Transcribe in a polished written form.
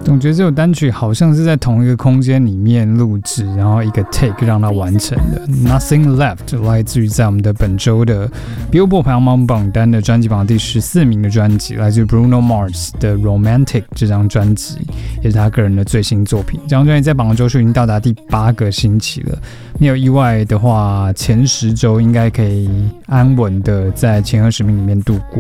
总觉得这首单曲好像是在同一个空间里面录制，然后一个 take 让它完成的。Nothing Left 来自于在我们的本周的 Billboard 排行榜榜单的专辑榜第14名的专辑，来自于 Bruno Mars 的 Romantic 这张专辑，也是他个人的最新作品。这张专辑在榜的周数已经到达第8个星期了，没有意外的话，前10周应该可以安稳的在前20名里面度过。